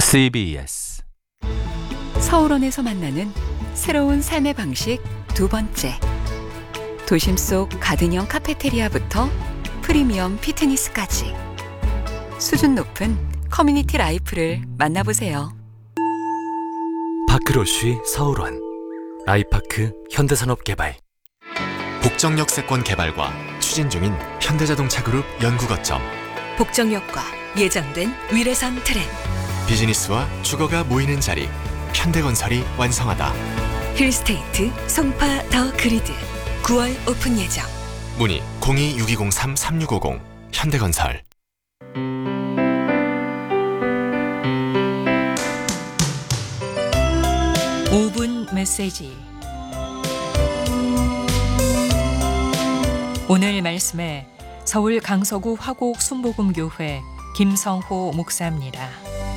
CBS 서울원에서 만나는 새로운 삶의 방식 두 번째. 도심 속 가든형 카페테리아부터 프리미엄 피트니스까지 수준 높은 커뮤니티 라이프를 만나보세요. 파크로쉬 서울원 아이파크 현대산업개발 복정역세권 개발과 추진 중인 현대자동차그룹 연구거점 복정역과 예정된 위례선 트램 비즈니스와 주거가 모이는 자리 현대건설이 완성하다. 힐스테이트 송파 더 그리드 9월 오픈 예정. 문의 026203-3650 현대건설. 오 분 메시지. 오늘 말씀에 서울 강서구 화곡 순복음교회 김성호 목사입니다.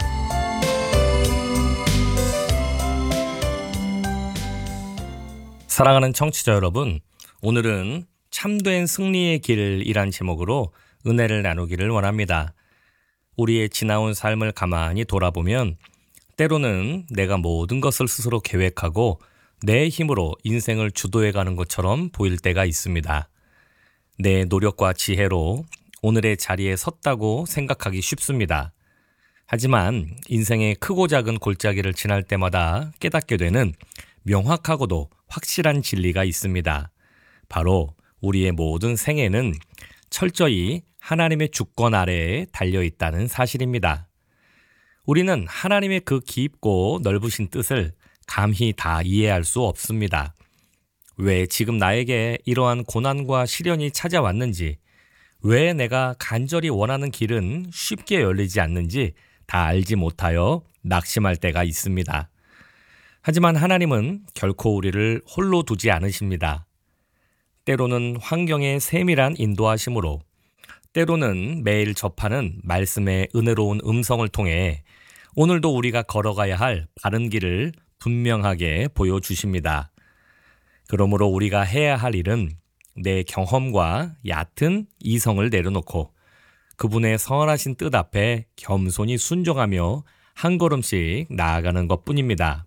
사랑하는 청취자 여러분, 오늘은 참된 승리의 길이란 제목으로 은혜를 나누기를 원합니다. 우리의 지나온 삶을 가만히 돌아보면 때로는 내가 모든 것을 스스로 계획하고 내 힘으로 인생을 주도해가는 것처럼 보일 때가 있습니다. 내 노력과 지혜로 오늘의 자리에 섰다고 생각하기 쉽습니다. 하지만 인생의 크고 작은 골짜기를 지날 때마다 깨닫게 되는 명확하고도 확실한 진리가 있습니다. 바로 우리의 모든 생애는 철저히 하나님의 주권 아래에 달려있다는 사실입니다. 우리는 하나님의 그 깊고 넓으신 뜻을 감히 다 이해할 수 없습니다. 왜 지금 나에게 이러한 고난과 시련이 찾아왔는지, 왜 내가 간절히 원하는 길은 쉽게 열리지 않는지 다 알지 못하여 낙심할 때가 있습니다. 하지만 하나님은 결코 우리를 홀로 두지 않으십니다. 때로는 환경의 세밀한 인도하심으로, 때로는 매일 접하는 말씀의 은혜로운 음성을 통해 오늘도 우리가 걸어가야 할 바른 길을 분명하게 보여주십니다. 그러므로 우리가 해야 할 일은 내 경험과 얕은 이성을 내려놓고 그분의 선하신 뜻 앞에 겸손히 순종하며 한 걸음씩 나아가는 것뿐입니다.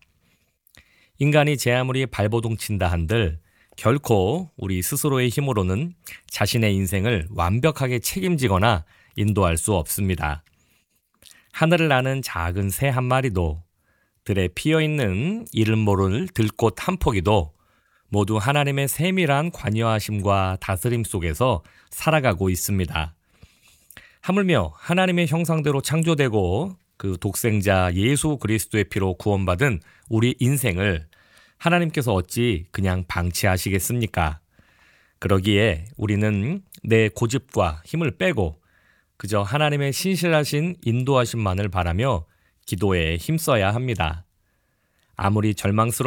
인간이 제 아무리 발버둥 친다 한들 결코 우리 스스로의 힘으로는 자신의 인생을 완벽하게 책임지거나 인도할 수 없습니다. 하늘을 나는 작은 새 한 마리도, 들에 피어있는 이름 모를 들꽃 한 포기도 모두 하나님의 세밀한 관여하심과 다스림 속에서 살아가고 있습니다. 하물며 하나님의 형상대로 창조되고 그 독생자 예수 그리스도의 피로 구원받은 우리 인생을 하나님께서 어찌 그냥 방치하시겠습니까? 그러기에 우리는 내 고집과 힘을 빼고 그저 하나님의 신실하신 인도하심만을 바라며 기도에 힘써야 합니다. 아무리 절망스러운